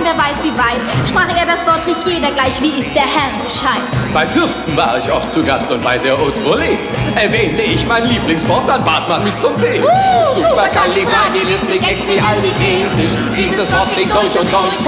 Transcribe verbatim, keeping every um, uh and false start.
wer weiß wie weit. Sprach er das Wort, rief jeder gleich, wie ist der Herr Bescheid. Bei Fürsten war ich oft zu Gast und bei der Haute Volée erwähnte ich mein Lieblingswort, dann bat man mich zum Tee. Uh, Supercalifragilisticexpialidocious. Dieses Wort klingt deutsch und deutsch.